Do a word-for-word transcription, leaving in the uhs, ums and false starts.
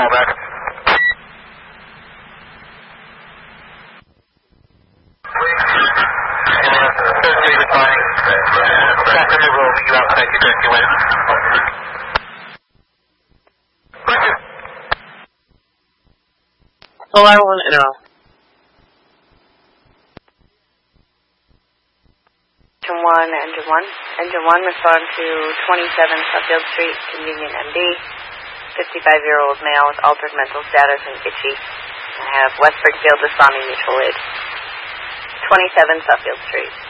call back. Oh, I want to know. Engine one, engine one. Engine one, respond to twenty-seven Suffield Street, Convenient M D. fifty-five-year-old male with altered mental status and itchy. I have West Springfield responding mutual aid. twenty-seven Suffield Street.